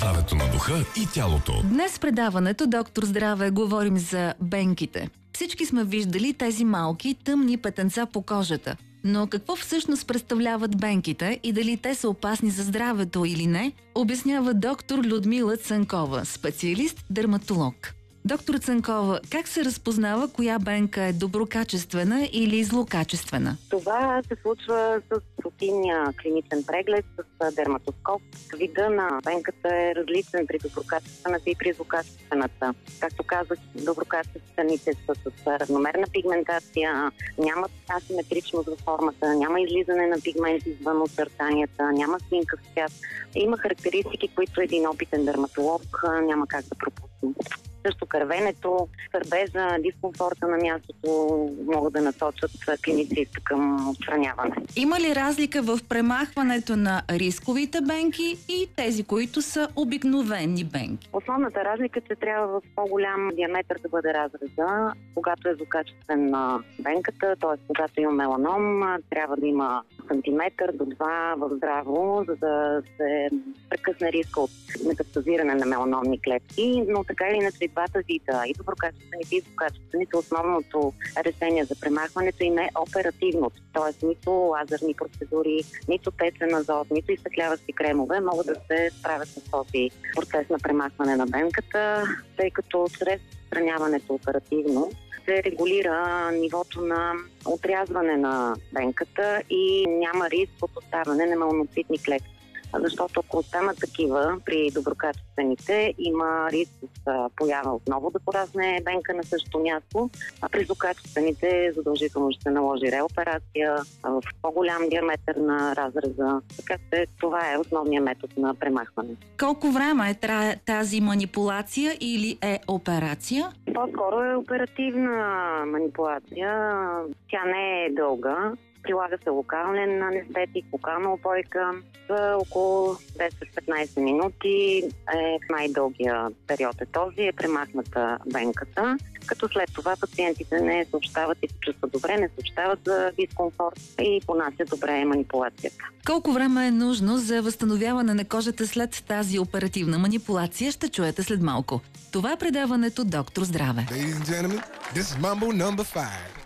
здравето на духа и тялото. Днес в предаването Доктор Здраве говорим за бенките. Всички сме виждали тези малки тъмни петънца по кожата. Но какво всъщност представляват бенките и дали те са опасни за здравето или не, обяснява доктор Людмила Цанкова, специалист-дерматолог. Доктор Цанкова, как се разпознава коя бенка е доброкачествена или злокачествена? Това се случва с рутинния клиничен преглед с дерматоскоп. Вида на бенката е различен при доброкачествената и при злокачествената. Както казах, доброкачествените са с равномерна пигментация, нямат асиметричност във формата, няма излизане на пигменти извън очертанията, няма синкав цвят. Има характеристики, които един опитен дерматолог няма как да пропусне. Също кървенето, сърбежа, дискомфорта на мястото могат да насочат клиниците към отстраняване. Има ли разлика в премахването на рисковите бенки и тези, които са обикновени бенки? Основната разлика е, че трябва в по-голям диаметър да бъде разреза. Когато е злокачествена бенката, т.е. когато има меланом, трябва да има сантиметър до 2 в здраво, за да се прекъсне риска от метастазиране на меланомни клетки, но така или иначе двата вида, и доброкачествените и злокачествените, основното решение за премахването им е оперативност, т.е. нито лазерни процедури, нито течен азот, нито изсветляващи кремове могат да се справят с този процес на премахване на бенката, тъй като чрез отстраняването оперативно се регулира нивото на отрязване на бенката и няма риск от оставане на меланоцитни клетки. Защото ако останат такива при доброкачествените, има риск от поява отново да порасне бенка на същото място, а при злокачествените задължително ще се наложи реоперация в по-голям диаметър на разреза. Така че това е основният метод на премахване. Колко време трае тази манипулация или е операция? По-скоро е оперативна манипулация. Тя не е дълга. Прилага се локален анестетик, локална опойка. За около 10-15 минути е най-дългия период този, е премахната бенката. Като след това пациентите не съобщават и се чувстват добре, не съобщават за дискомфорт и понасят добре манипулацията. Колко време е нужно за възстановяване на кожата след тази оперативна манипулация, ще чуете след малко. Това е предаването Доктор Здраве. Ladies and gentlemen, this is Mambo number 5.